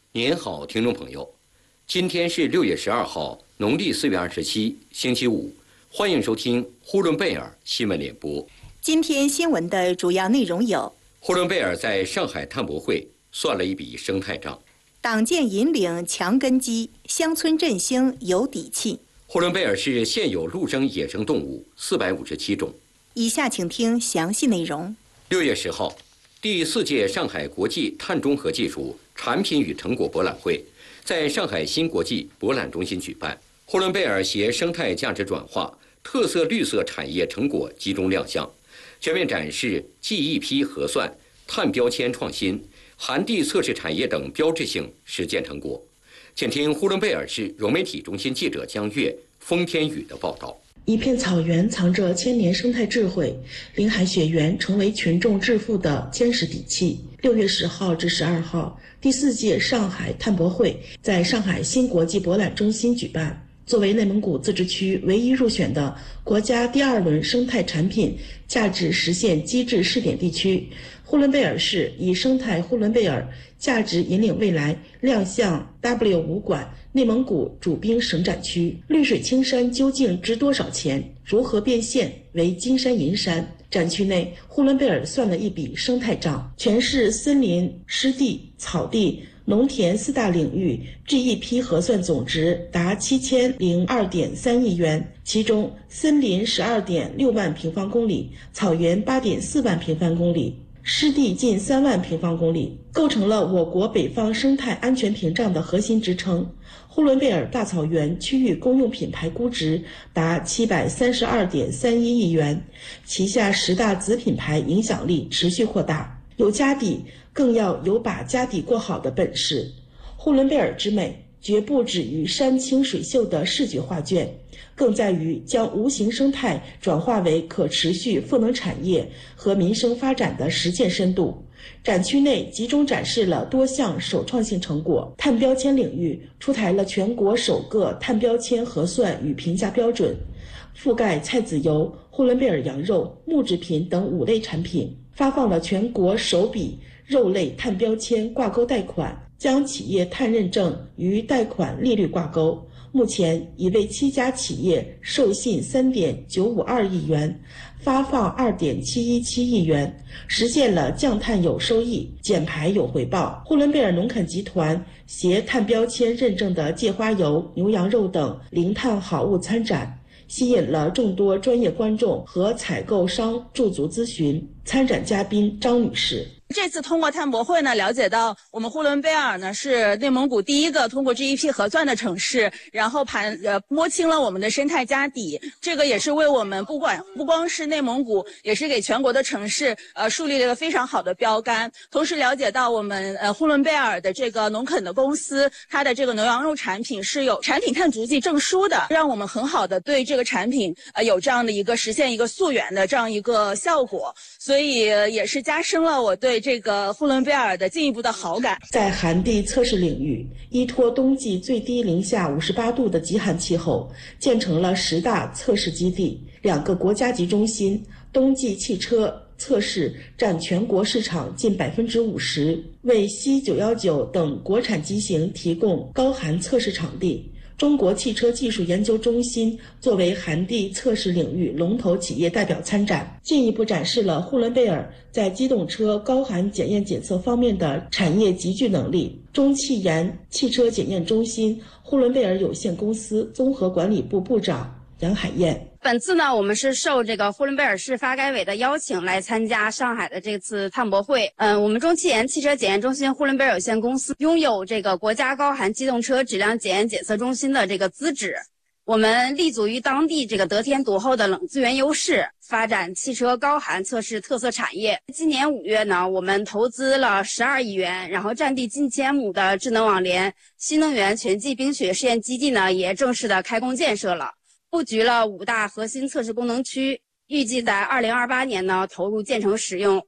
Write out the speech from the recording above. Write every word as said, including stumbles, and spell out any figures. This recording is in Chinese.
您好，听众朋友，今天是六月十二号，农历四月二十七，星期五，欢迎收听呼伦贝尔新闻联播。 今天新闻的主要内容有： 呼伦贝尔在上海碳博会算了一笔生态账； 党建引领强根基，乡村振兴有底气。 呼伦贝尔市现有陆生野生动物四百五十七种。 以下请听详细内容。 六月十号，第四届上海国际碳中和技术产品与成果博览会在上海新国际博览中心举办。呼伦贝尔携生态价值转化、特色绿色产业成果集中亮相，全面展示 G E P 核算、碳标签创新、寒地测试产业等标志性实践成果。请听呼伦贝尔市融媒体中心记者江月、封天宇的报道。 一片草原藏着千年生态智慧，林海雪原成为群众致富的坚实底气。六月十号至十二号，第四届上海碳博会在上海新国际博览中心举办。作为内蒙古自治区唯一入选的国家第二轮生态产品价值实现机制试点地区，呼伦贝尔市以生态呼伦贝尔价值引领未来亮相 W 五馆内蒙古主兵省展区。绿水青山究竟值多少钱？如何变现为金山银山？展区内，呼伦贝尔算了一笔生态账，全市森林、湿地、草地、农田四大领域 G E P 核算总值达七千零二点三亿元，其中森林十二点六万平方公里，草原八点四万平方公里，湿地近三万平方公里，构成了我国北方生态安全屏障的核心支撑。呼伦贝尔大草原区域公用品牌估值达七百三十二点三一亿元，旗下十大子品牌影响力持续扩大。有家底，更要有把家底过好的本事。呼伦贝尔之美，绝不止于山清水秀的视觉画卷，更在于将无形生态转化为可持续赋能产业和民生发展的实践深度。展区内集中展示了多项首创性成果。碳标签领域出台了全国首个碳标签核算与评价标准，覆盖菜籽油、呼伦贝尔羊肉、木制品等五类产品，发放了全国首笔肉类碳标签挂钩贷款，将企业碳认证与贷款利率挂钩。目前已为七家企业授信三点九五二亿元，发放二点七一七亿元，实现了降碳有收益、减排有回报。呼伦贝尔农垦集团携碳标签认证的芥花油、牛羊肉等零碳好物参展，吸引了众多专业观众和采购商驻足咨询。参展嘉宾张女士。 这次通过碳博会呢，了解到我们呼伦贝尔呢是内蒙古第一个通过 G E P 核算的城市，然后盘呃摸清了我们的生态家底，这个也是为我们不管不光是内蒙古，也是给全国的城市呃树立了一个非常好的标杆。同时了解到我们呃呼伦贝尔的这个农垦的公司，它的这个牛羊肉产品是有产品碳足迹证书的，让我们很好的对这个产品呃有这样的一个实现一个溯源的这样一个效果，所以也是加深了我对这个呼伦贝尔的进一步的好感。 在寒地测试领域，依托冬季最低零下五十八度的极寒气候，建成了十大测试基地，两个国家级中心，冬季汽车测试占全国市场近百分之五十，为 C 九一九等国产机型提供高寒测试场地。中国汽车技术研究中心作为寒地测试领域龙头企业代表参展，进一步展示了呼伦贝尔在机动车高寒检验检测方面的产业集聚能力。中汽研汽车检验中心呼伦贝尔有限公司综合管理部部长杨海燕。 本次呢，我们是受这个呼伦贝尔市发改委的邀请来参加上海的这次碳博会。嗯，我们中汽研汽车检验中心呼伦贝尔有限公司拥有这个国家高寒机动车质量检验检测中心的这个资质。我们立足于当地这个得天独厚的冷资源优势，发展汽车高寒测试特色产业。今年五月呢，我们投资了十二亿元，然后占地近千亩的智能网联新能源全季冰雪试验基地呢，也正式的开工建设了。布局了五大核心测试功能区，预计在二零二八年呢投入建成使用。